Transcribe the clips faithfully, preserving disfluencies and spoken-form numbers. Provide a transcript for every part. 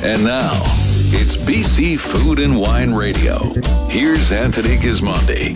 And now, it's B C Food and Wine Radio. Here's Anthony Gismondi.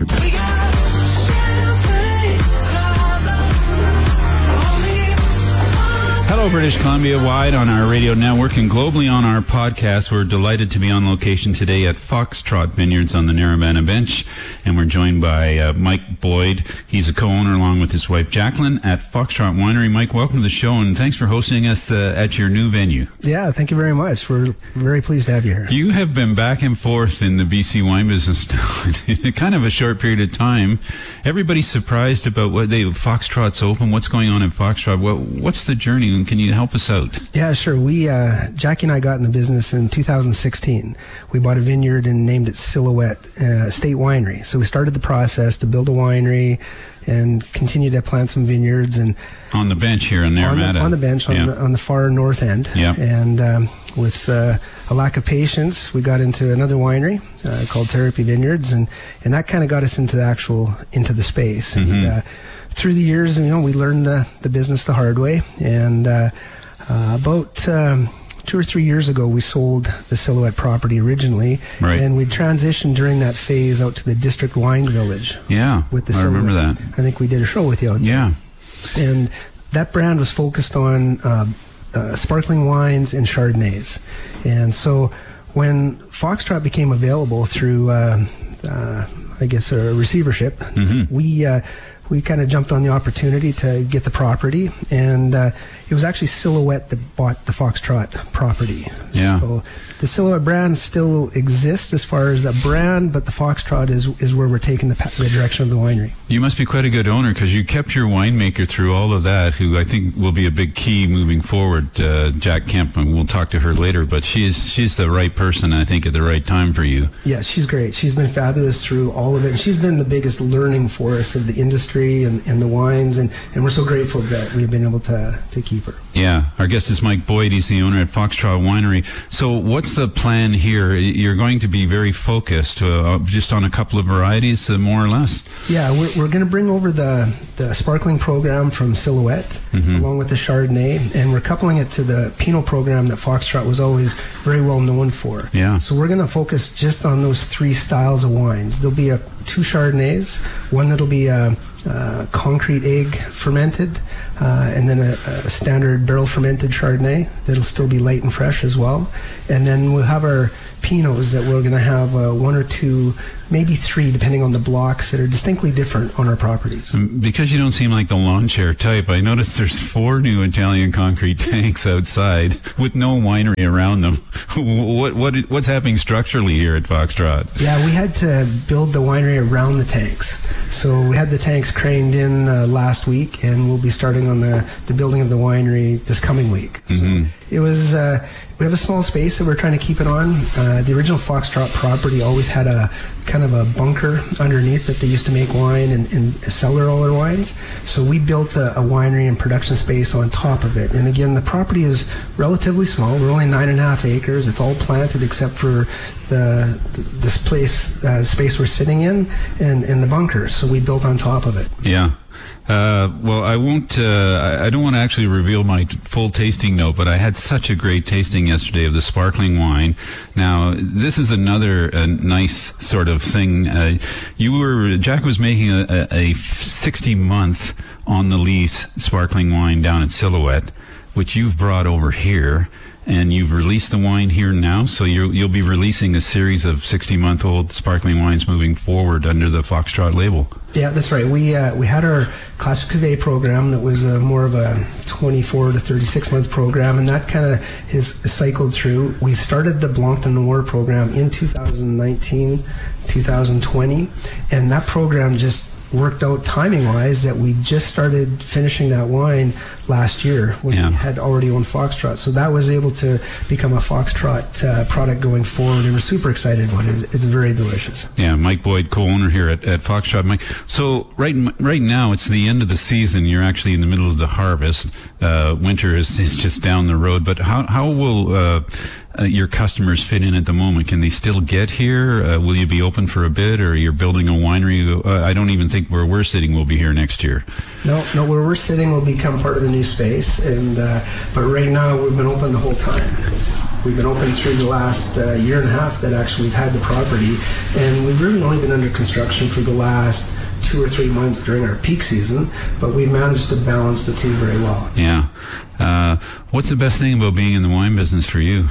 Hello, British Columbia wide on our radio network and globally on our podcast. We're delighted to be on location today at Foxtrot Vineyards on the Narrabana Bench, and we're joined by uh, Mike Boyd. He's a co-owner along with his wife Jacqueline at Foxtrot Winery. Mike, welcome to the show, and thanks for hosting us uh, at your new venue. Yeah, thank you very much. We're very pleased to have you here. You have been back and forth in the B C wine business now in kind of a short period of time. Everybody's surprised about what they Foxtrot's open. What's going on at Foxtrot? What, what's the journey? Can you help us out? Yeah, sure. We, uh, Jackie and I got in the business in two thousand sixteen. We bought a vineyard and named it Silhouette uh, State Winery. So we started the process to build a winery and continue to plant some vineyards. And on the bench here in Narrabana. On the, on the bench, on, yeah. the, on the far north end. Yeah. And um, with uh, a lack of patience, we got into another winery uh, called Therapy Vineyards, and, and that kind of got us into the actual, into the space. Mm-hmm. And, uh, through the years, you know, we learned the, the business the hard way, and uh, uh, about um, two or three years ago, we sold the Silhouette property originally, right. and we transitioned during that phase out to the District Wine Village. Yeah, with the I Silhouette. remember that. I think we did a show with you out Yeah. there. And that brand was focused on uh, uh, sparkling wines and Chardonnays. And so when Foxtrot became available through, uh, uh, I guess, a receivership, mm-hmm. we... Uh, we kind of jumped on the opportunity to get the property, and uh, it was actually Silhouette that bought the Foxtrot property. Yeah. So the Silhouette brand still exists as far as a brand, but the Foxtrot is is where we're taking the, the direction of the winery. You must be quite a good owner because you kept your winemaker through all of that, who I think will be a big key moving forward, uh, Jack Kemp, and we'll talk to her later, but she's she's the right person, I think, at the right time for you. Yeah, she's great. She's been fabulous through all of it, and she's been the biggest learning for us of the industry and, and the wines, and, and we're so grateful that we've been able to, to keep her. Yeah, our guest is Mike Boyd. He's the owner at Foxtrot Winery. So what's the plan here? You're going to be very focused uh, just on a couple of varieties, uh, more or less? Yeah, we're, we're going to bring over the, the sparkling program from Silhouette, mm-hmm. along with the Chardonnay, and we're coupling it to the Pinot program that Foxtrot was always very well known for. Yeah. So we're going to focus just on those three styles of wines. There'll be a, two Chardonnays, one that'll be a, a concrete egg fermented, uh, and then a, a standard barrel fermented Chardonnay that'll still be light and fresh as well. And then we'll have our Pinots that we're going to have uh, one or two, maybe three, depending on the blocks, that are distinctly different on our properties. Because you don't seem like the lawn chair type, I noticed there's four new Italian concrete tanks outside with no winery around them. what what what's happening structurally here at Foxtrot? Yeah, we had to build the winery around the tanks. So we had the tanks craned in uh, last week, and we'll be starting on the, the building of the winery this coming week. So mm-hmm. it was... Uh, We have a small space that we're trying to keep it on. Uh, the original Foxtrot property always had a kind of a bunker underneath that they used to make wine and, and cellar all their wines. So we built a, a winery and production space on top of it. And again, the property is relatively small. We're only nine and a half acres. It's all planted except for the, the this place uh, space we're sitting in and, and the bunker. So we built on top of it. Yeah. Uh, well, I won't, uh, I, I don't want to actually reveal my t- full tasting note, but I had such a great tasting yesterday of the sparkling wine. Now, this is another uh, nice sort of thing. Uh, you were, Jack was making a, a, a sixty month on the lease sparkling wine down at Silhouette, which you've brought over here. And you've released the wine here now, so you're, you'll be releasing a series of sixty-month-old sparkling wines moving forward under the Foxtrot label. Yeah, that's right. We uh, we had our Classic Cuvée program that was a, more of a twenty-four to thirty-six month program, and that kind of has cycled through. We started the Blanc de Noir program in two thousand nineteen, two thousand twenty, and that program just worked out timing-wise that we just started finishing that wine last year when yeah. we had already owned Foxtrot. So that was able to become a Foxtrot uh, product going forward, and we're super excited about it. It's, it's very delicious. Yeah, Mike Boyd, co-owner here at, at Foxtrot. Mike, so right right now it's the end of the season. You're actually in the middle of the harvest. Uh, winter is, is just down the road. But how how will uh, uh, your customers fit in at the moment? Can they still get here? Uh, will you be open for a bit, or you're building a winery? Uh, I don't even think where we're sitting will be here next year. No, no, where we're sitting will become part of the new space. And uh, but right now we've been open the whole time. We've been open through the last uh, year and a half that actually we've had the property, and we've really only been under construction for the last two or three months during our peak season, but we've managed to balance the two very well. Yeah. Uh, what's the best thing about being in the wine business for you?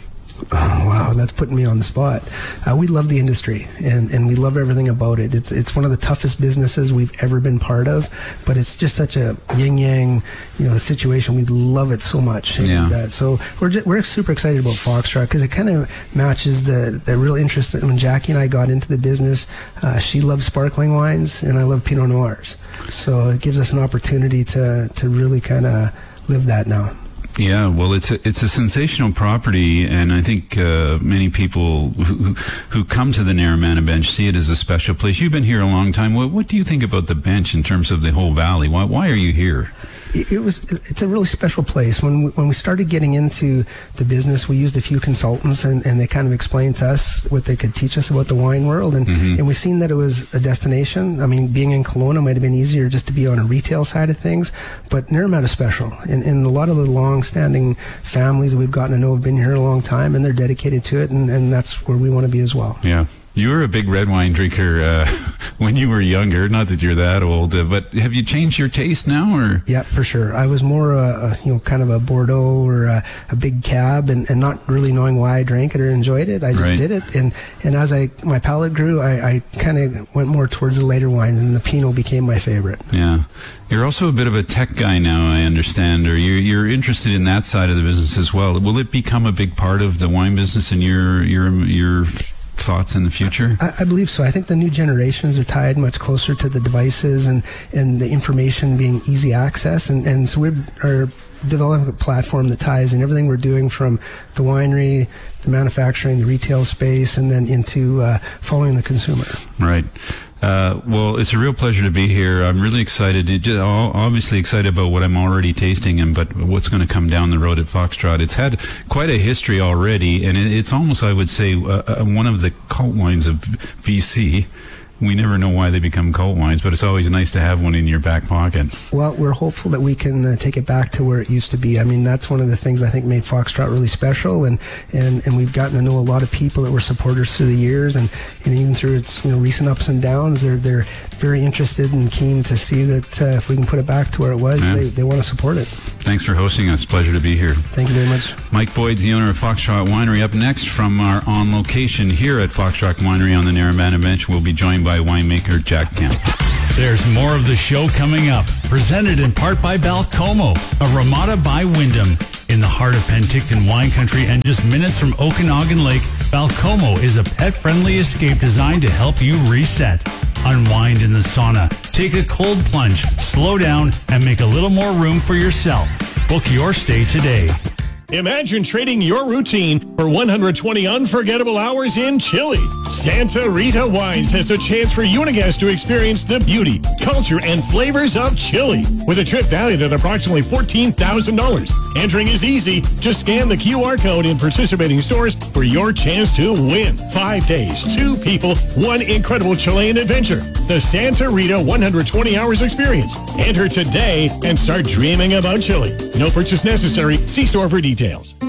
Oh, wow, that's putting me on the spot. Uh, we love the industry, and, and we love everything about it. It's it's one of the toughest businesses we've ever been part of, but it's just such a yin-yang, you know, situation. We love it so much. And, yeah. uh, so we're just, we're super excited about Foxtrot because it kind of matches the, the real interest that when Jackie and I got into the business, uh, she loves sparkling wines, and I love Pinot Noirs. So it gives us an opportunity to, to really kind of live that now. Yeah, well, it's a, it's a sensational property, and I think uh, many people who, who come to the Naramana Bench see it as a special place. You've been here a long time. What, what do you think about the bench in terms of the whole valley? Why, why are you here? It was. It's a really special place. When we, when we started getting into the business, we used a few consultants, and, and they kind of explained to us what they could teach us about the wine world, and mm-hmm. and we seen that it was a destination. I mean, being in Kelowna might have been easier just to be on a retail side of things, but Naramata is special, and, and a lot of the long-standing families that we've gotten to know have been here a long time, and they're dedicated to it, and, and that's where we want to be as well. Yeah. You were a big red wine drinker uh, when you were younger. Not that you're that old, uh, but have you changed your taste now, or? Yeah, for sure. I was more, uh, you know, kind of a Bordeaux or a, a big cab, and, and not really knowing why I drank it or enjoyed it. I just right. did it, and and as I my palate grew, I, I kind of went more towards the lighter wines, and the Pinot became my favorite. Yeah. You're also a bit of a tech guy now, I understand, or you're you're interested in that side of the business as well. Will it become a big part of the wine business in your your your thoughts in the future? I, I believe so. I think the new generations are tied much closer to the devices and, and the information being easy access. And, and so we're are developing a platform that ties in everything we're doing from the winery, the manufacturing, the retail space, and then into uh, following the consumer. Right. Uh, well, it's a real pleasure to be here. I'm really excited, just obviously excited about what I'm already tasting and but what's going to come down the road at Foxtrot. It's had quite a history already, and it's almost, I would say, uh, one of the cult wines of B C. We never know why they become cult wines, but it's always nice to have one in your back pocket. Well, we're hopeful that we can uh, take it back to where it used to be. I mean, that's one of the things I think made Foxtrot really special, and, and, and we've gotten to know a lot of people that were supporters through the years, and, and even through its you know recent ups and downs, they're they're very interested and keen to see that uh, if we can put it back to where it was, yeah. they, they want to support it. Thanks for hosting us. Pleasure to be here. Thank you very much. Mike Boyd's the owner of Foxtrot Winery. Up next from our on location here at Foxtrot Winery on the Naramana Bench, we'll be joined by winemaker Jack Kemp. There's more of the show coming up. Presented in part by Balcomo, a Ramada by Wyndham. In the heart of Penticton wine country and just minutes from Okanagan Lake, Balcomo is a pet-friendly escape designed to help you reset. Unwind in the sauna, take a cold plunge, slow down, and make a little more room for yourself. Book your stay today. Imagine trading your routine for one hundred twenty unforgettable hours in Chile. Santa Rita Wines has a chance for you and a guest to experience the beauty, culture, and flavors of Chile with a trip valued at approximately fourteen thousand dollars. Entering is easy. Just scan the Q R code in participating stores for your chance to win. Five days, two people, one incredible Chilean adventure. The Santa Rita one hundred twenty hours experience. Enter today and start dreaming about Chile. No purchase necessary. See store for details.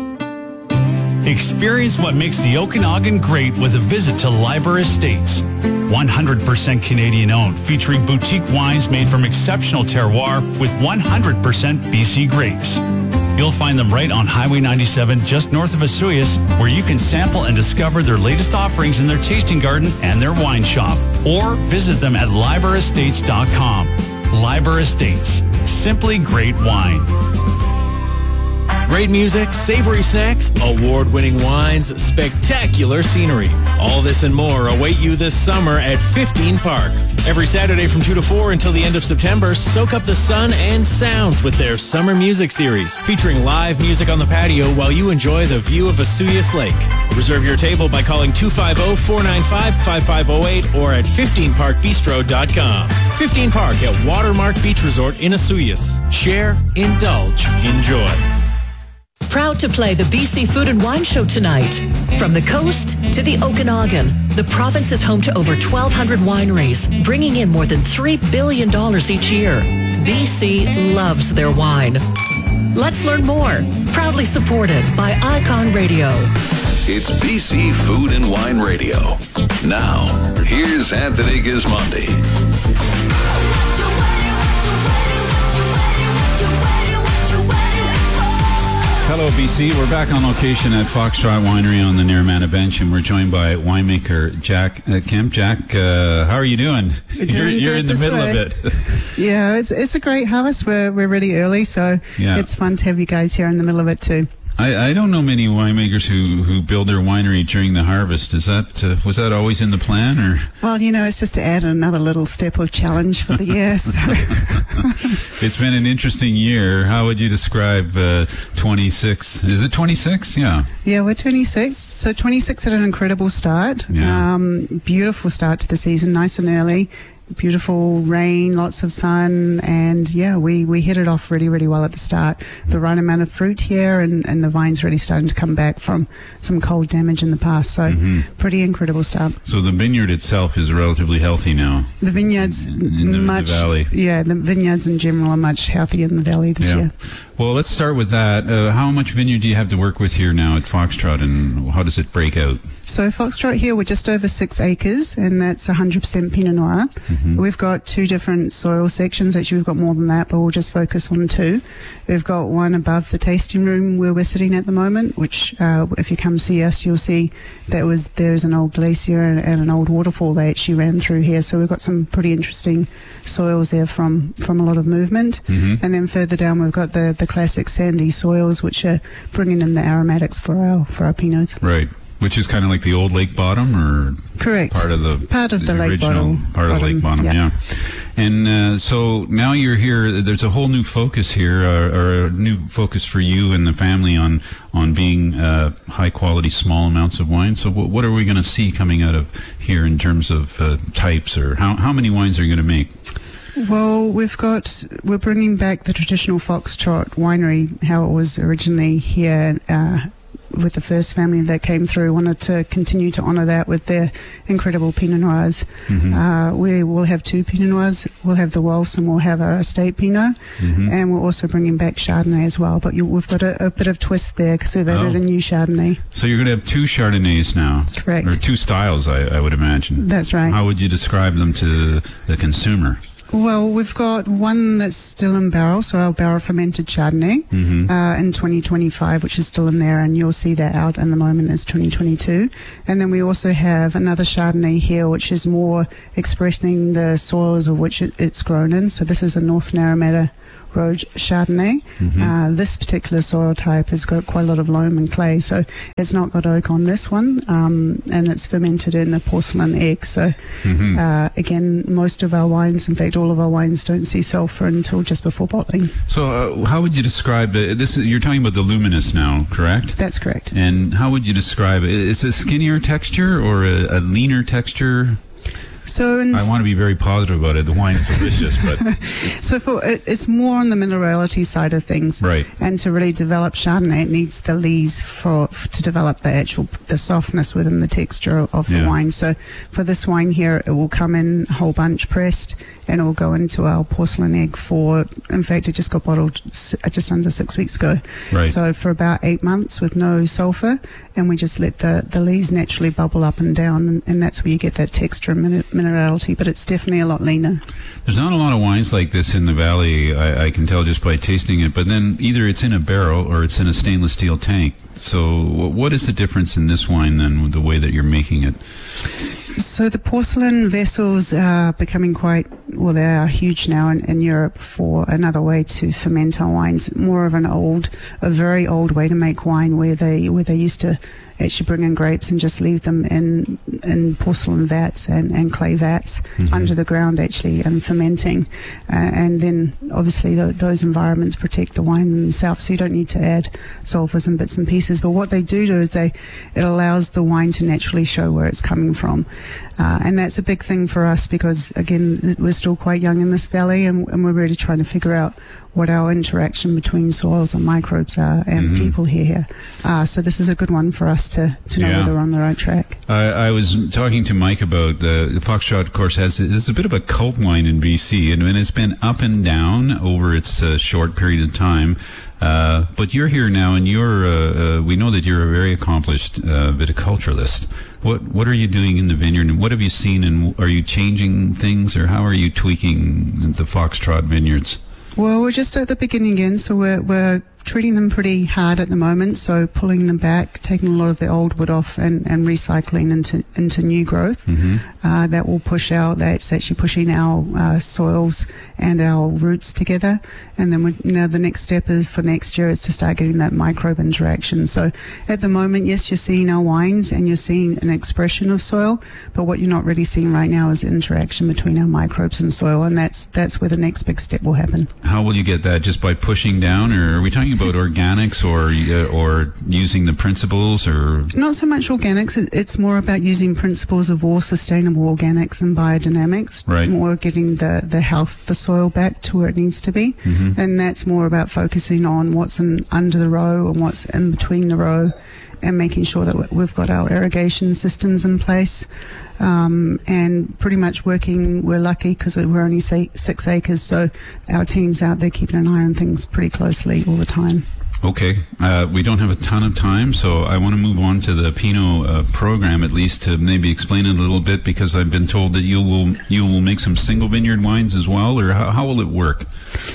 Experience what makes the Okanagan great with a visit to Liber Estates. one hundred percent Canadian owned, featuring boutique wines made from exceptional terroir with one hundred percent B C grapes. You'll find them right on Highway ninety-seven, just north of Osoyoos, where you can sample and discover their latest offerings in their tasting garden and their wine shop. Or visit them at liber estates dot com. Liber Estates. Simply great wine. Great music, savory snacks, award-winning wines, spectacular scenery. All this and more await you this summer at fifteen Park. Every Saturday from two to four until the end of September, soak up the sun and sounds with their summer music series, featuring live music on the patio while you enjoy the view of Osoyoos Lake. Reserve your table by calling two five zero, four nine five, five five zero eight or at fifteen park bistro dot com. fifteen Park at Watermark Beach Resort in Osoyoos. Share, indulge, enjoy. Proud to play the B C Food and Wine Show tonight. From the coast to the Okanagan, the province is home to over twelve hundred wineries, bringing in more than three billion dollars each year. B C loves their wine. Let's learn more. Proudly supported by Icon Radio. It's B C Food and Wine Radio. Now, here's Anthony Gismondi. Hello, B C. We're back on location at Foxtrot Winery on the Naramana Bench, and we're joined by winemaker Jack uh, Kemp. Jack, uh, how are you doing? You're, you're in the middle way. of it. Yeah, it's it's a great harvest. We're we're really early, so yeah. It's fun to have you guys here in the middle of it too. I, I don't know many winemakers who, who build their winery during the harvest. Is that uh, was that always in the plan, or? Well, you know, it's just to add another little step of challenge for the year. So. It's been an interesting year. How would you describe uh, twenty-six? Is it twenty-six? Yeah. Yeah, we're twenty-six. So twenty-six had an incredible start. Yeah. Um, beautiful start to the season, nice and early. Beautiful rain, lots of sun, and yeah, we, we hit it off really, really well at the start. The right amount of fruit here, and, and the vine's really starting to come back from some cold damage in the past. So, mm-hmm. Pretty incredible start. So the vineyard itself is relatively healthy now. The vineyards, in, in the, much, the valley. Yeah, the vineyards in general are much healthier in the valley this yeah. year. Well, let's start with that. Uh, how much vineyard do you have to work with here now at Foxtrot, and how does it break out? So Foxtrot here, we're just over six acres, and that's one hundred percent Pinot Noir. Mm-hmm. We've got two different soil sections. Actually, we've got more than that, but we'll just focus on two. We've got one above the tasting room where we're sitting at the moment, which uh, if you come see us, you'll see that was there's an old glacier and, and an old waterfall they actually ran through here. So we've got some pretty interesting soils there from, from a lot of movement. Mm-hmm. And then further down, we've got the, the classic sandy soils, which are bringing in the aromatics for our for our Pinots. Right. Which is kind of like the old lake bottom, or correct part of the part of the, the lake bottom, part of the lake bottom, yeah. yeah. And uh, so now you're here. There's a whole new focus here, uh, or a new focus for you and the family on on being uh, high quality, small amounts of wine. So w- what are we going to see coming out of here in terms of uh, types, or how how many wines are you going to make? Well, we've got, we're bringing back the traditional Foxtrot winery, how it was originally here, uh, with the first family that came through. Wanted to continue to honour that with their incredible Pinot Noirs. Mm-hmm. Uh, we will have two Pinot Noirs. We'll have the Wolfs and we'll have our estate Pinot. Mm-hmm. And we're also bringing back Chardonnay as well. But you, we've got a, a bit of twist there because we've added oh. a new Chardonnay. So you're going to have two Chardonnays now. That's correct. Or two styles, I, I would imagine. That's right. How would you describe them to the consumer? Well, we've got one that's still in barrel, so our barrel fermented Chardonnay mm-hmm. uh, in twenty twenty-five, which is still in there, and you'll see that out in the moment as twenty twenty-two. And then we also have another Chardonnay here, which is more expressing the soils of which it, it's grown in. So this is a North Naramata Road Chardonnay. Mm-hmm. Uh, this particular soil type has got quite a lot of loam and clay, so it's not got oak on this one, um, and it's fermented in a porcelain egg. So mm-hmm. uh, again, most of our wines, in fact all of our wines, don't see sulphur until just before bottling. So uh, how would you describe it? This is, you're talking about the luminous now, correct? That's correct. And how would you describe it? Is it a skinnier texture or a, a leaner texture? So I want to be very positive about it. The wine's delicious, but so for it, it's more on the minerality side of things, right? And to really develop Chardonnay, it needs the lees for, for to develop the actual the softness within the texture of the yeah. wine. So for this wine here, it will come in whole bunch pressed, and it will go into our porcelain egg for. In fact, it just got bottled just under six weeks ago. Right. So for about eight months with no sulphur, and we just let the the lees naturally bubble up and down, and, and that's where you get that texture and min- minerality. But it's definitely a lot leaner. There's not a lot of wines like this in the valley, I, I can tell just by tasting it, but then either it's in a barrel or it's in a stainless steel tank. So what is the difference in this wine then with the way that you're making it? So the porcelain vessels are becoming quite, well, they are huge now in, in Europe for another way to ferment our wines. More of an old, a very old way to make wine where they where they used to actually bring in grapes and just leave them in in porcelain vats and, and clay vats mm-hmm. under the ground actually and fermenting. Uh, and then obviously the, those environments protect the wine themselves, so you don't need to add sulfurs and bits and pieces. But what they do do is they it allows the wine to naturally show where it's coming from. Uh, and that's a big thing for us because, again, we're still quite young in this valley, and, and we're really trying to figure out what our interaction between soils and microbes are and mm-hmm. people here. Uh, so this is a good one for us to, to know yeah. whether we're on the right track. I, I was talking to Mike about the, the Foxtrot, of course, has is a bit of a cult wine in B C, and, and it's been up and down over its uh, short period of time. Uh, but you're here now, and you're, uh, uh, we know that you're a very accomplished uh, viticulturalist. What what are you doing in the vineyard, and what have you seen, and are you changing things, or how are you tweaking the Foxtrot vineyards? Well, we're just at the beginning again, so we're, we're treating them pretty hard at the moment, so pulling them back, taking a lot of the old wood off and, and recycling into into new growth. Mm-hmm. Uh, that will push out, that's actually pushing our uh, soils and our roots together. And then we, you know, the next step is for next year is to start getting that microbe interaction. So at the moment, yes, you're seeing our wines and you're seeing an expression of soil, but what you're not really seeing right now is interaction between our microbes and soil, and that's that's where the next big step will happen. How will you get that? Just by pushing down, or are we talking about organics, or uh, or using the principles, or not so much organics? It's more about using principles of all sustainable organics and biodynamics. Right. More getting the the health, the soil back to where it needs to be, mm-hmm. and that's more about focusing on what's in, under the row and what's in between the row, and making sure that we've got our irrigation systems in place. Um, and pretty much working, we're lucky because we're only say six acres, so our team's out there keeping an eye on things pretty closely all the time. Okay, uh, we don't have a ton of time, so I want to move on to the Pinot uh, program, at least to maybe explain it a little bit, because I've been told that you will you will make some single vineyard wines as well, or how, how will it work?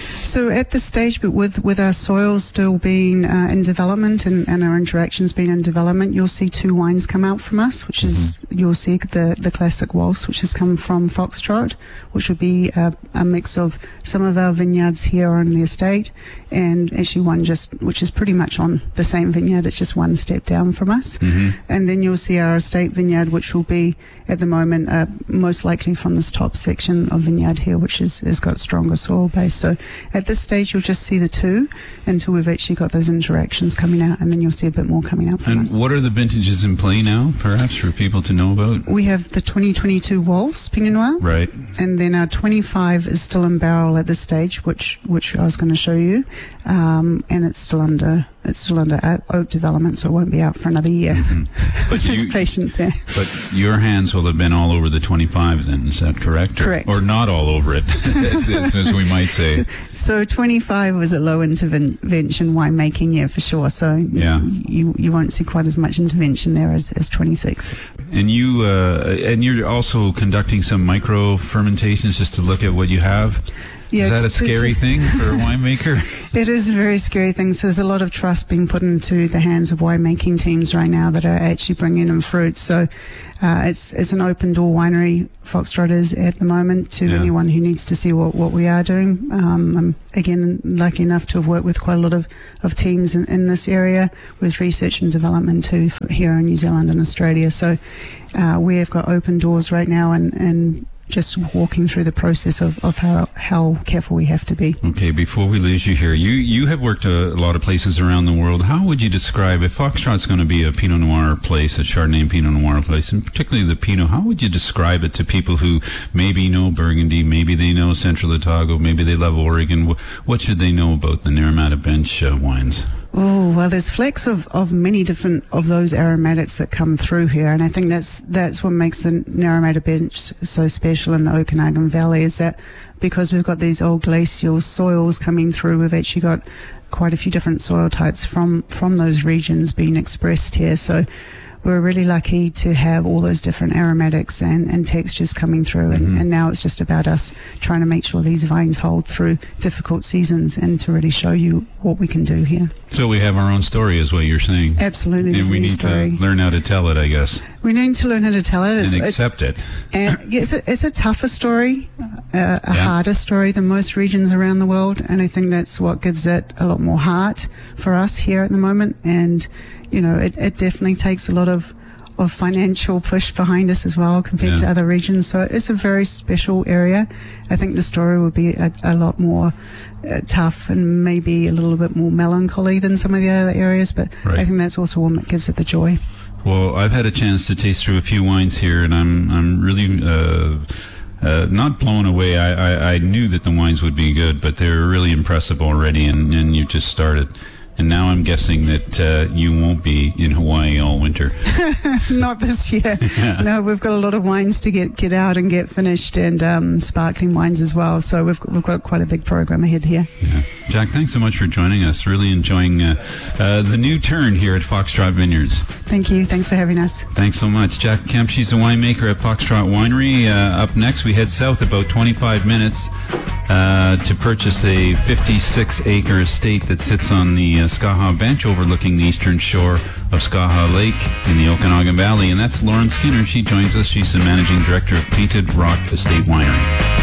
So at this stage, but with, with our soils still being uh, in development and, and our interactions being in development, you'll see two wines come out from us, which mm-hmm. is, you'll see the, the classic Waltz, which has come from Foxtrot, which will be a, a mix of some of our vineyards here on the estate, and actually one just, which is pretty much on the same vineyard, it's just one step down from us. Mm-hmm. And then you'll see our estate vineyard, which will be at the moment uh, most likely from this top section of vineyard here, which is, has got stronger soil base. So at this stage, you'll just see the two until we've actually got those interactions coming out, and then you'll see a bit more coming out from and us. And what are the vintages in play now, perhaps, for people to know about? We have the twenty twenty-two Waltz Pinot Noir. Right. And then our twenty-five is still in barrel at this stage, which which I was going to show you. Um, and it's still under it's still under oak development, so it won't be out for another year. Mm-hmm. But Just patience there. But your hands will have been all over the twenty-five then, is that correct? Correct. Or, or not all over it, as, as, as we might say. So twenty-five was a low intervention winemaking year for sure, so yeah. you you won't see quite as much intervention there as, as twenty-six. And you uh, and you're also conducting some micro fermentations just to look at what you have. Yeah, is that a scary thing for a winemaker? It is a very scary thing. So there's a lot of trust being put into the hands of winemaking teams right now that are actually bringing in fruit. So uh, it's it's an open door winery, Foxtrot is at the moment, to yeah. anyone who needs to see what, what we are doing. Um, I'm, again, lucky enough to have worked with quite a lot of, of teams in, in this area with research and development too for here in New Zealand and Australia. So uh, we've got open doors right now, and, and just walking through the process of, of how, how careful we have to be. Okay, before we lose you here, you, you have worked a, a lot of places around the world. How would you describe, if Foxtrot's going to be a Pinot Noir place, a Chardonnay Pinot Noir place, and particularly the Pinot, how would you describe it to people who maybe know Burgundy, maybe they know Central Otago, maybe they love Oregon? What, what should they know about the Naramata Bench uh, wines? Oh, well, there's flecks of, of many different of those aromatics that come through here, and I think that's that's what makes the Naramata Bench so special in the Okanagan Valley, is that because we've got these old glacial soils coming through, we've actually got quite a few different soil types from, from those regions being expressed here. So we're really lucky to have all those different aromatics and, and textures coming through, and, mm-hmm. and now it's just about us trying to make sure these vines hold through difficult seasons and to really show you what we can do here. So we have our own story, is what you're saying. Absolutely. And we need story. to learn how to tell it, I guess. We need to learn how to tell it. It's, and accept it's, it. And it's, a, it's a tougher story, uh, a yeah. harder story than most regions around the world, and I think that's what gives it a lot more heart for us here at the moment. And you know, it, it definitely takes a lot of, of financial push behind us as well compared yeah. to other regions. So it's a very special area. I think the story would be a, a lot more uh, tough and maybe a little bit more melancholy than some of the other areas, but right. I think that's also what gives it the joy. Well, I've had a chance to taste through a few wines here, and I'm I'm really uh, uh, not blown away. I, I, I knew that the wines would be good, but they're really impressive already, and, and you just started. And now I'm guessing that uh, you won't be in Hawaii all winter. Not this year. Yeah. No, we've got a lot of wines to get, get out and get finished, and um, sparkling wines as well. So we've we've got quite a big program ahead here. Yeah. Jack, thanks so much for joining us. Really enjoying uh, uh, the new turn here at Foxtrot Vineyards. Thank you. Thanks for having us. Thanks so much. Jack Kemp, she's a winemaker at Foxtrot Winery. Uh, up next, we head south about twenty-five minutes uh, to purchase a fifty-six acre estate that sits on the uh, Skaha Bench overlooking the eastern shore of Skaha Lake in the Okanagan Valley. And that's Lauren Skinner. She joins us. She's the managing director of Painted Rock Estate Winery.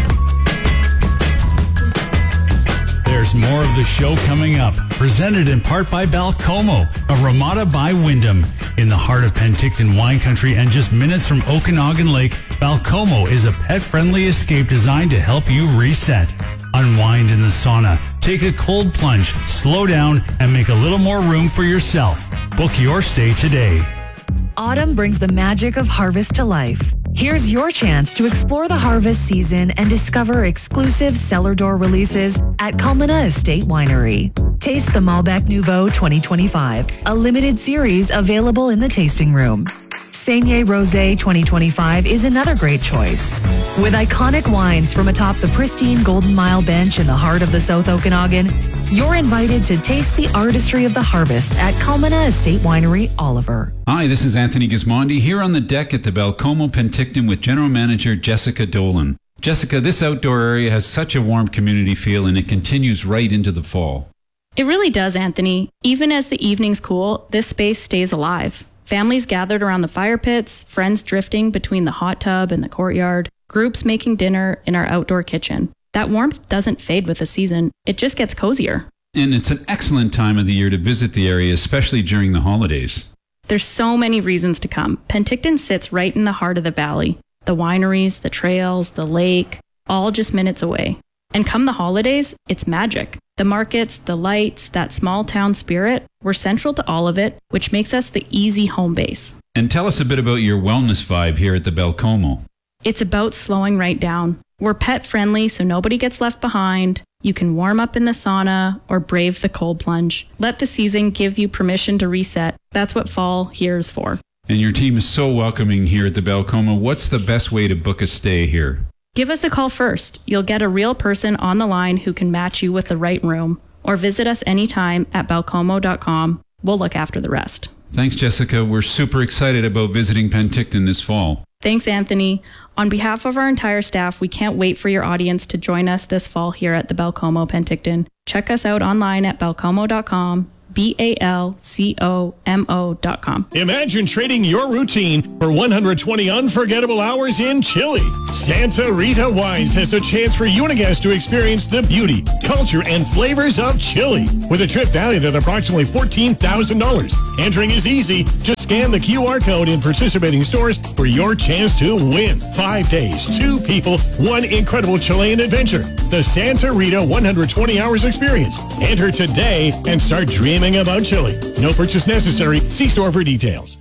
There's more of the show coming up, presented in part by Balcomo, a Ramada by Wyndham. In the heart of Penticton wine country and just minutes from Okanagan Lake, Balcomo is a pet-friendly escape designed to help you reset. Unwind in the sauna, take a cold plunge, slow down, and make a little more room for yourself. Book your stay today. Autumn brings the magic of harvest to life. Here's your chance to explore the harvest season and discover exclusive cellar door releases at Culmina Estate Winery. Taste the Malbec Nouveau twenty twenty-five, a limited series available in the tasting room. Saigney Rosé twenty twenty-five is another great choice. With iconic wines from atop the pristine Golden Mile Bench in the heart of the South Okanagan, you're invited to taste the artistry of the harvest at Culmina Estate Winery, Oliver. Hi, this is Anthony Gismondi here on the deck at the Balcomo Penticton with General Manager Jessica Dolan. Jessica, this outdoor area has such a warm community feel and it continues right into the fall. It really does, Anthony. Even as the evenings cool, this space stays alive. Families gathered around the fire pits, friends drifting between the hot tub and the courtyard, groups making dinner in our outdoor kitchen. That warmth doesn't fade with the season. It just gets cozier. And it's an excellent time of the year to visit the area, especially during the holidays. There's so many reasons to come. Penticton sits right in the heart of the valley. The wineries, the trails, the lake, all just minutes away. And come the holidays, it's magic. The markets, the lights, that small town spirit, we're central to all of it, which makes us the easy home base. And tell us a bit about your wellness vibe here at the Balcomo. It's about slowing right down. We're pet friendly, so nobody gets left behind. You can warm up in the sauna or brave the cold plunge. Let the season give you permission to reset. That's what fall here is for. And your team is so welcoming here at the Balcomo. What's the best way to book a stay here? Give us a call first. You'll get a real person on the line who can match you with the right room. Or visit us anytime at balcomo dot com. We'll look after the rest. Thanks, Jessica. We're super excited about visiting Penticton this fall. Thanks, Anthony. On behalf of our entire staff, we can't wait for your audience to join us this fall here at the Balcomo Penticton. Check us out online at balcomo dot com. B A L C O M O dot com. Imagine trading your routine for one hundred twenty unforgettable hours in Chile. Santa Rita Wines has a chance for you and a guest to experience the beauty, culture, and flavors of Chile with a trip valued at approximately fourteen thousand dollars. Entering is easy. Just scan the Q R code in participating stores for your chance to win. Five days, two people, one incredible Chilean adventure. The Santa Rita one hundred twenty hours experience. Enter today and start dreaming about Chile. No purchase necessary. See store for details.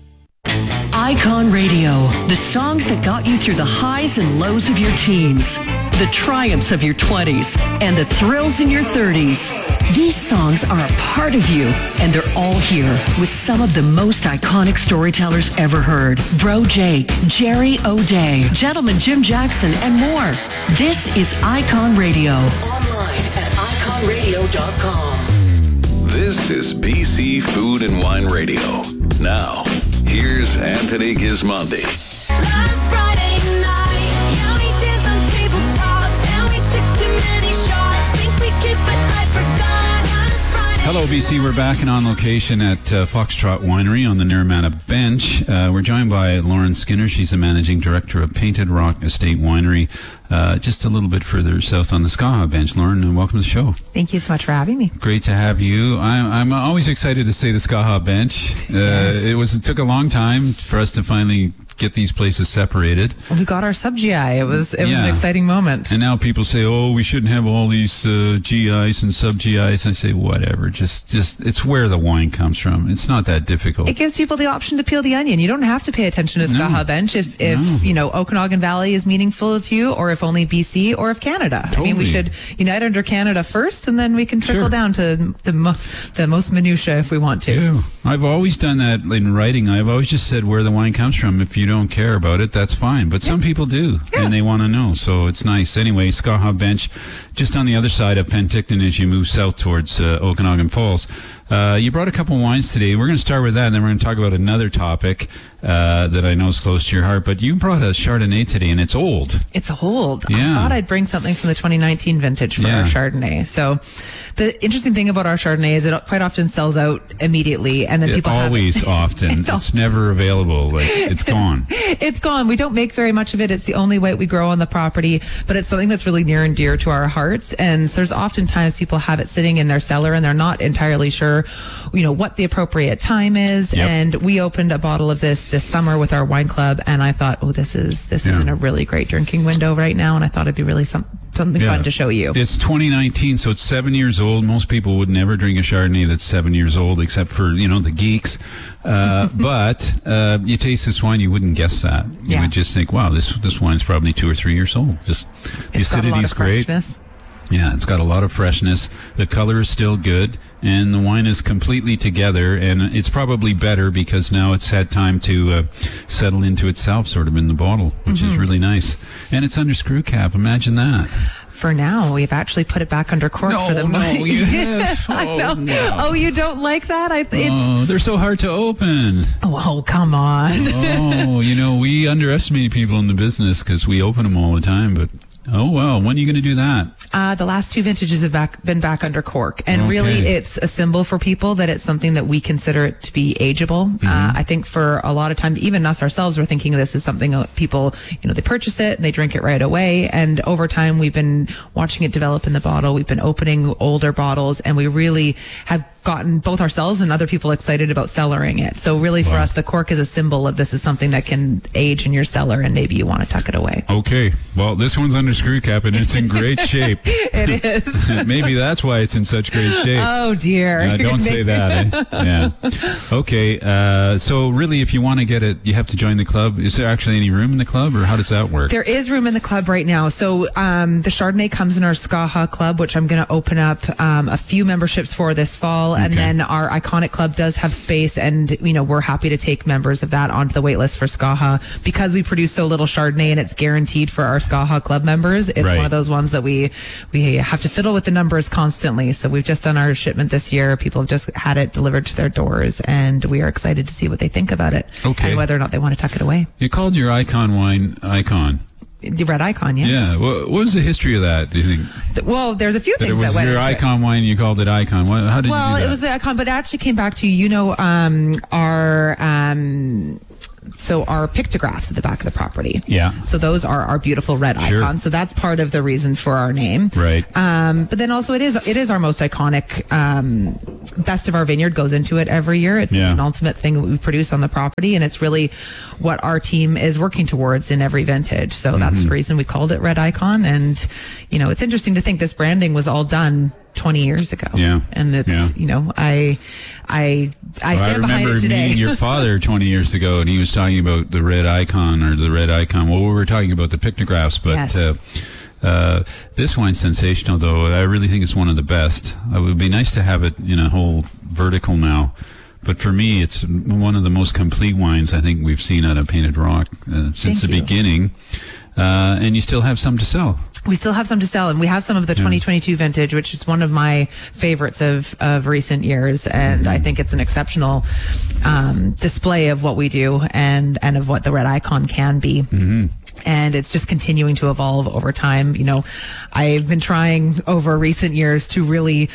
Icon Radio, the songs that got you through the highs and lows of your teens, the triumphs of your twenties, and the thrills in your thirties. These songs are a part of you, and they're all here with some of the most iconic storytellers ever heard. Bro Jake, Jerry O'Day, Gentleman Jim Jackson, and more. This is Icon Radio. Online at icon radio dot com. This is B C Food and Wine Radio. Now, here's Anthony Gismondi. Last Friday night, yeah, we danced on tabletops, and we took too many shots. Think we kissed, but I forgot. Last Friday. Hello, B C. We're back and on location at uh, Foxtrot Winery on the Naramata Bench. Uh, we're joined by Lauren Skinner. She's the managing director of Painted Rock Estate Winery, uh, just a little bit further south on the Skaha Bench. Lauren, and welcome to the show. Thank you so much for having me. Great to have you. I'm, I'm always excited to say the Skaha Bench. Uh, Yes. It was it took a long time for us to finally get these places separated. Well, we got our sub G I. It was it was Yeah. an exciting moment. And now people say, "Oh, we shouldn't have all these uh, G Is and sub G Is." I say, whatever. Just, just it's where the wine comes from. It's not that difficult. It gives people the option to peel the onion. You don't have to pay attention to No. Skaha Bench if, if No. you know, Okanagan Valley is meaningful to you, or if only B C, or if Canada. I mean, we Totally. should unite under Canada first, and then we can trickle Sure. down to the mo- the most minutia if we want to. Yeah. I've always done that in writing. I've always just said where the wine comes from. If you don't care about it, that's fine. But some people do, and they want to know. So it's nice. Anyway, Skaha Bench, just on the other side of Penticton as you move south towards uh, Okanagan Falls. Uh, you brought a couple wines today. We're going to start with that, and then we're going to talk about another topic uh, that I know is close to your heart. But you brought a Chardonnay today, and it's old. It's old. Yeah. I thought I'd bring something from the twenty nineteen vintage for Yeah. our Chardonnay. So the interesting thing about our Chardonnay is it quite often sells out immediately, and then It people always, have it. often. It's never available. Like, it's gone. It's gone. We don't make very much of it. It's the only white we grow on the property, but it's something that's really near and dear to our hearts. And so there's oftentimes people have it sitting in their cellar and they're not entirely sure, you know, what the appropriate time is. Yep. And we opened a bottle of this this summer with our wine club, and I thought, oh, this is this is Yeah. in a really great drinking window right now, and I thought it'd be really some, something Yeah. fun to show you. It's twenty nineteen, so it's seven years old. Most people would never drink a Chardonnay that's seven years old, except for, you know, the geeks. Uh, but uh, you taste this wine, you wouldn't guess that. You Yeah. would just think, wow, this this wine's probably two or three years old. Just the It's got a lot acidity's of great. freshness. Yeah, it's got a lot of freshness. The color is still good, and the wine is completely together, and it's probably better because now it's had time to uh, settle into itself sort of in the bottle, which Mm-hmm. is really nice. And it's under screw cap. Imagine that. For now, we've actually put it back under cork No, for the no, month. you have. I Oh, know. no. Oh, you don't like that? I, it's Oh, they're so hard to open. oh, come on. Oh, you know, we underestimate people in the business because we open them all the time, but oh, well, when are you going to do that? Uh, the last two vintages have back, been back under cork. And Okay. really, it's a symbol for people that it's something that we consider it to be ageable. Mm-hmm. Uh, I think for a lot of time, even us ourselves, we're thinking this is something that people, you know, they purchase it and they drink it right away. And over time, we've been watching it develop in the bottle. We've been opening older bottles, and we really have gotten both ourselves and other people excited about cellaring it. So really for Wow. us, the cork is a symbol of this is something that can age in your cellar, and maybe you want to tuck it away. Okay, well, this one's under screw cap, and it's in great shape. It is. Maybe that's why it's in such great shape. Oh dear. Uh, don't say that. Eh? Yeah. Okay. Uh, so really, if you want to get it, you have to join the club. Is there actually any room in the club, or how does that work? There is room in the club right now. So um, the Chardonnay comes in our Skaha Club, which I'm going to open up um, a few memberships for this fall. And Okay. then our Iconic Club does have space. And, you know, we're happy to take members of that onto the wait list for Skaha. Because we produce so little Chardonnay and it's guaranteed for our Skaha Club members, it's Right. one of those ones that we, we have to fiddle with the numbers constantly. So we've just done our shipment this year. People have just had it delivered to their doors. And we are excited to see what they think about it. Okay. And whether or not they want to tuck it away. You called your Icon wine Icon. The Red Icon, yes. Yeah. What, what was the history of that? Do you think Th- Well, there's a few that it things was that went your into it. Icon wine? You called it Icon. What, how did Well, you do that? it was the icon, but it actually came back to, you know, um, our, um, so our pictographs at the back of the property. Yeah. So those are our beautiful red Sure. icons. So that's part of the reason for our name. Right. Um, but then also it is, it is our most iconic, um, Best of Our Vineyard goes into it every year. It's Yeah. an ultimate thing that we produce on the property, and it's really what our team is working towards in every vintage. So that's Mm-hmm. the reason we called it Red Icon. And, you know, it's interesting to think this branding was all done twenty years ago. Yeah. And it's, Yeah. you know, I, I, I Well, I stand behind remember it today. meeting your father twenty years ago, and he was talking about the red icon or the red icon. Well, we were talking about the pictographs, but Yes. uh, uh, this wine's sensational, though. I really think it's one of the best. It would be nice to have it in a whole vertical now. But for me, it's one of the most complete wines I think we've seen out of Painted Rock uh, since Thank the you. beginning. Uh, and you still have some to sell. We still have some to sell, and we have some of the twenty twenty-two vintage, which is one of my favorites of, of recent years. And I think it's an exceptional um, display of what we do and, and of what the Red Icon can be. And it's just continuing to evolve over time. You know, I've been trying over recent years to really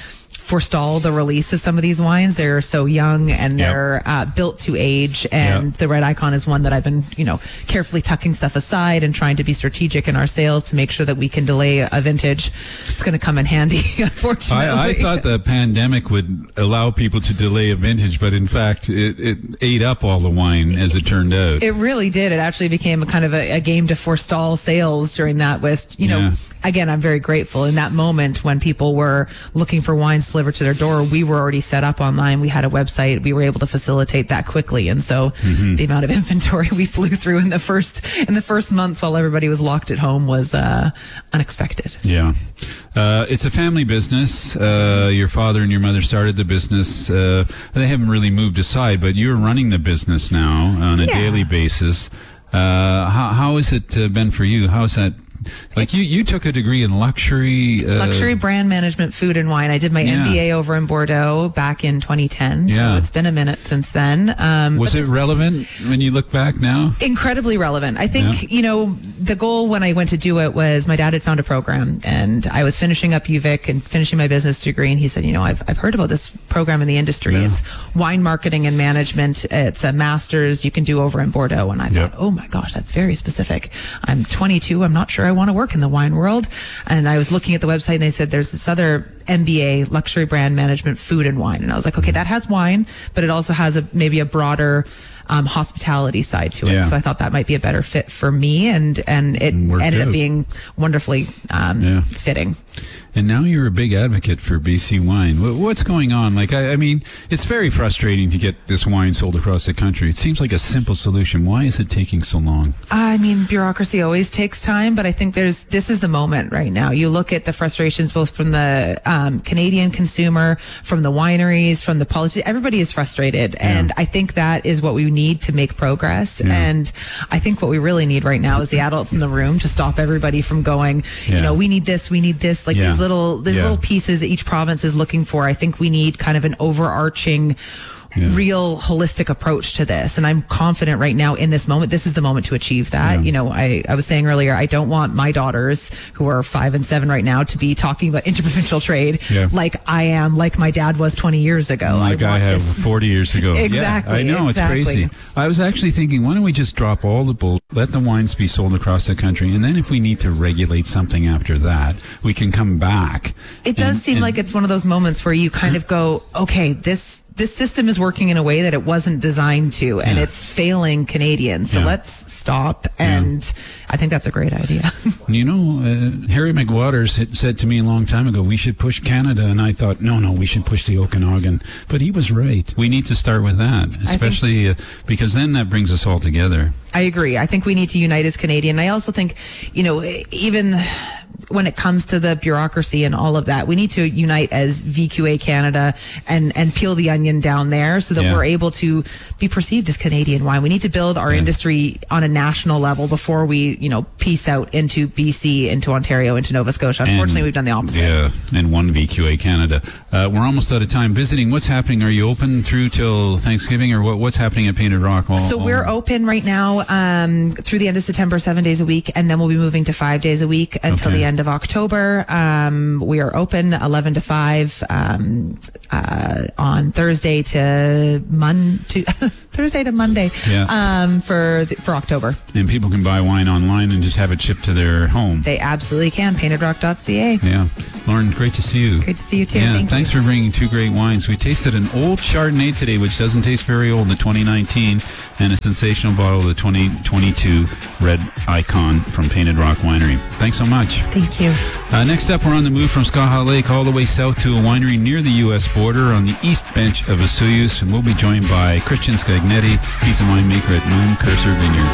forestall the release of some of these wines. They're so young and Yep. they're uh, built to age. And Yep. the Red Icon is one that I've been, you know, carefully tucking stuff aside and trying to be strategic in our sales to make sure that we can delay a vintage. It's going to come in handy, unfortunately. I, I thought the pandemic would allow people to delay a vintage, but in fact, it, it ate up all the wine as it turned out. It really did. It actually became a kind of a, a game to forestall sales during that with, you know, Yeah. again, I'm very grateful. In that moment when people were looking for wines delivered to their door, we were already set up online. We had a website. We were able to facilitate that quickly. And so Mm-hmm. the amount of inventory we flew through in the first, in the first months while everybody was locked at home was, uh, unexpected. Yeah. Uh, it's a family business. Uh, your father and your mother started the business. Uh, they haven't really moved aside, but you're running the business now on a Yeah. daily basis. Uh, how, how has it uh, been for you? How is that? Like you, you took a degree in luxury. Uh, Luxury brand management, food and wine. I did my Yeah. M B A over in Bordeaux back in twenty ten. Yeah. So it's been a minute since then. Um, Was but it this- relevant when you look back now? incredibly relevant. I think, Yeah. you know, the goal when I went to do it was my dad had found a program and I was finishing up U Vic and finishing my business degree. And he said, you know, I've, I've heard about this program in the industry. Yeah. It's wine marketing and management. It's a master's you can do over in Bordeaux. And I Yep. thought, oh my gosh, that's very specific. I'm twenty-two. I'm not sure I want to work in the wine world. And I was looking at the website and they said, there's this other M B A, luxury brand management, food and wine. And I was like, okay, that has wine, but it also has a, maybe a broader, um, hospitality side to it. Yeah. So I thought that might be a better fit for me. And, and it Worked ended out. up being wonderfully, um, Yeah. fitting. And now you're a big advocate for B C wine. Wh- What's going on? Like, I, I mean, it's very frustrating to get this wine sold across the country. It seems like a simple solution. Why is it taking so long? I mean, bureaucracy always takes time, but I think there's, this is the moment right now. You look at the frustrations both from the um, Canadian consumer, from the wineries, from the politicians. Everybody is frustrated. And I think that is what we need to make progress. Yeah. And I think what we really need right now is the adults in the room to stop everybody from going, Yeah. you know, we need this, we need this, like Yeah. these little, these Yeah. little pieces that each province is looking for. I think we need kind of an overarching, Yeah. real holistic approach to this. And I'm confident right now in this moment, this is the moment to achieve that. Yeah. You know, I, I was saying earlier, I don't want my daughters who are five and seven right now to be talking about interprovincial trade Yeah. like I am, like my dad was twenty years ago. Like I want have this- forty years ago. Exactly, Yeah, I know, exactly. it's crazy. I was actually thinking, why don't we just drop all the bull, let the wines be sold across the country, and then if we need to regulate something after that, we can come back. It does And- seem and- like it's one of those moments where you kind of go, okay, this this system is working in a way that it wasn't designed to, and Yeah. it's failing Canadians. So Yeah. let's stop. And I think that's a great idea. You know, uh, Harry McWaters had said to me a long time ago, we should push Canada. And I thought, no, no, we should push the Okanagan. But he was right. We need to start with that, especially uh, because then that brings us all together. I agree. I think we need to unite as Canadian. I also think, you know, even when it comes to the bureaucracy and all of that, we need to unite as V Q A Canada and, and peel the onion down there so that Yeah. we're able to be perceived as Canadian wine. We need to build our Yeah. industry on a national level before we, you know, piece out into B C, into Ontario, into Nova Scotia. Unfortunately, And- we've done the opposite. Yeah, and one V Q A Canada. Uh, we're almost out of time. Visiting, what's happening? Are you open through till Thanksgiving, or what, what's happening at Painted Rock? All, So all- we're open right now um, through the end of September, seven days a week, and then we'll be moving to five days a week until Okay. the end of October. Um, we are open eleven to five um, uh, on Thursday to Mon to Thursday to Monday Yeah. um, for the, for October. And people can buy wine online and just have it shipped to their home. They absolutely can. painted rock dot c a. Yeah. Lauren, great to see you. Great to see you too. Yeah, Thank thanks you. for bringing two great wines. We tasted an old Chardonnay today, which doesn't taste very old, the twenty nineteen, and a sensational bottle of the twenty twenty-two Red Icon from Painted Rock Winery. Thanks so much. Thank you. Uh, next up, we're on the move from Skaha Lake all the way south to a winery near the U S border on the east bench of Vesuvius, and we'll be joined by Christian Scagnetti. He's a winemaker at Moon Cursor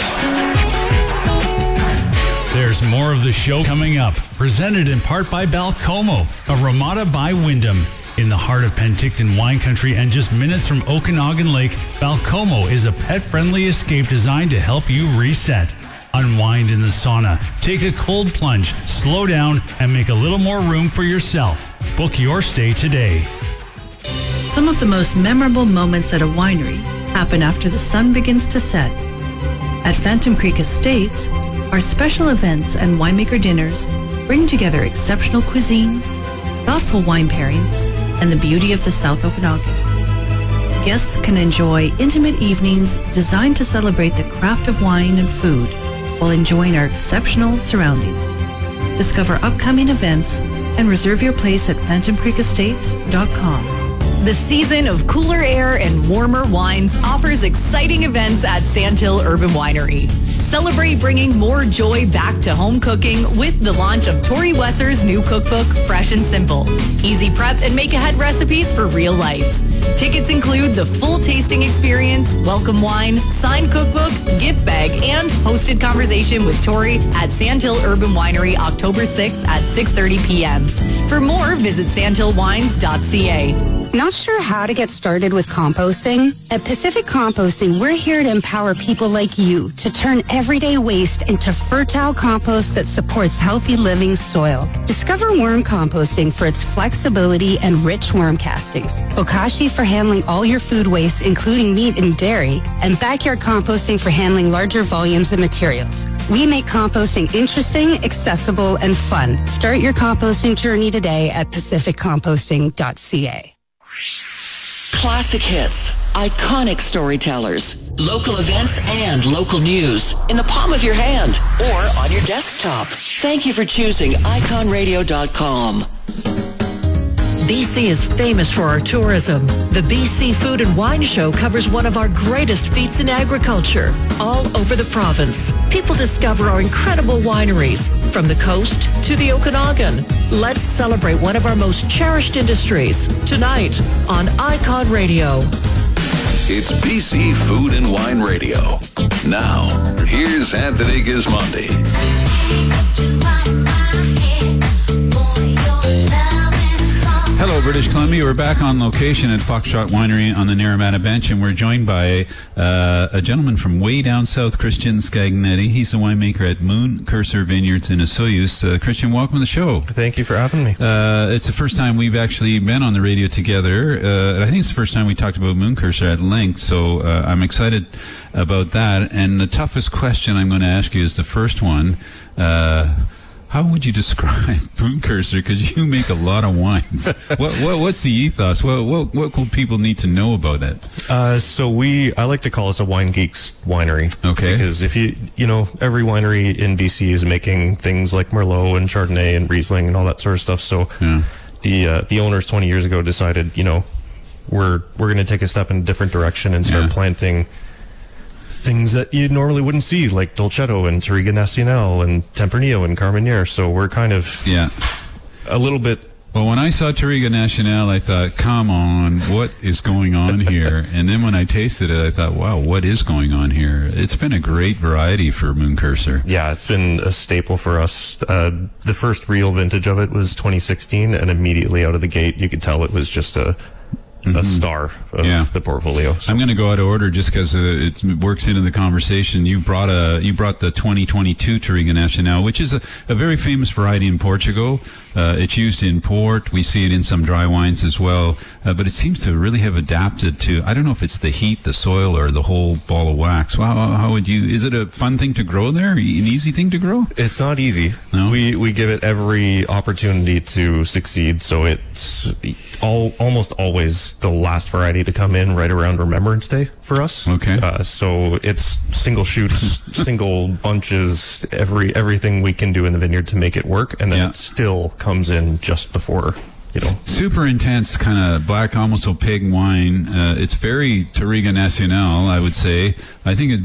Vineyards. There's more of the show coming up, presented in part by Balcomo, a Ramada by Wyndham. In the heart of Penticton wine country and just minutes from Okanagan Lake, Balcomo is a pet-friendly escape designed to help you reset. Unwind in the sauna, take a cold plunge, slow down, and make a little more room for yourself. Book your stay today. Some of the most memorable moments at a winery happen after the sun begins to set. At Phantom Creek Estates, our special events and winemaker dinners bring together exceptional cuisine, thoughtful wine pairings, and the beauty of the South Okanagan. Guests can enjoy intimate evenings designed to celebrate the craft of wine and food while enjoying our exceptional surroundings. Discover upcoming events and reserve your place at phantom creek estates dot com. The season of cooler air and warmer wines offers exciting events at Sandhill Urban Winery. Celebrate bringing more joy back to home cooking with the launch of Tori Wesser's new cookbook, Fresh and Simple. Easy prep and make-ahead recipes for real life. Tickets include the full tasting experience, welcome wine, signed cookbook, gift bag, and hosted conversation with Tori at Sandhill Urban Winery October sixth at six thirty p.m. For more, visit sandhill wines dot c a. Not sure how to get started with composting? At Pacific Composting, we're here to empower people like you to turn everyday waste into fertile compost that supports healthy living soil. Discover worm composting for its flexibility and rich worm castings, Bokashi for handling all your food waste, including meat and dairy, and backyard composting for handling larger volumes of materials. We make composting interesting, accessible, and fun. Start your composting journey today at pacific composting dot c a. Classic hits, iconic storytellers, local events, and local news in the palm of your hand or on your desktop. Thank you for choosing icon radio dot com. B C is famous for our tourism. The B C Food and Wine Show covers one of our greatest feats in agriculture all over the province. People discover our incredible wineries from the coast to the Okanagan. Let's celebrate one of our most cherished industries tonight on Icon Radio. It's B C Food and Wine Radio. Now, here's Anthony Gismondi. Hello, British Columbia. We're back on location at Foxtrot Winery on the Naramata Bench, and we're joined by uh, a gentleman from way down south, Christian Scagnetti. He's the winemaker at Moon Cursor Vineyards in Osoyoos. Uh, Christian, welcome to the show. Thank you for having me. Uh, it's the first time we've actually been on the radio together. Uh, I think it's the first time we talked about Moon Cursor at length, so uh, I'm excited about that. And the toughest question I'm going to ask you is the first one. Uh, How would you describe Moon Cursor? Because you make a lot of wines. what, what what's the ethos? What what what will people need to know about it? Uh, so we, I like to call us a wine geeks winery. Okay. Because if you, you know, every winery in B C is making things like Merlot and Chardonnay and Riesling and all that sort of stuff. So yeah. the uh, the owners twenty years ago decided, you know, we're we're going to take a step in a different direction and start Yeah. planting things that you normally wouldn't see, like Dolcetto and Touriga Nacional and Tempranillo and Carmenere. So we're kind of yeah a little bit. Well, when I saw Touriga Nacional, I thought, come on, what is going on here? And then when I tasted it, I thought, wow, what is going on here? It's been a great variety for Moon Cursor. Yeah, it's been a staple for us. Uh, the first real vintage of it was twenty sixteen, and immediately out of the gate, you could tell it was just a a star of Yeah. the portfolio. So I'm going to go out of order just because uh, it works into the conversation. You brought a you brought the twenty twenty-two Touriga Nacional, which is a, a very famous variety in Portugal. Uh, it's used in port. We see it in some dry wines as well. Uh, but it seems to really have adapted to, I don't know if it's the heat, the soil, or the whole ball of wax. Well, how, how would you, is it a fun thing to grow there? An easy thing to grow? it's not easy. No? We we give it every opportunity to succeed. So it's all almost always the last variety to come in right around Remembrance Day for us. Okay. Uh, so it's single shoots, single bunches, every everything we can do in the vineyard to make it work, and then Yeah. it still comes in just before, you know. Super intense, kind of black, almost opaque wine. Uh, it's very Touriga Nacional, I would say. I think it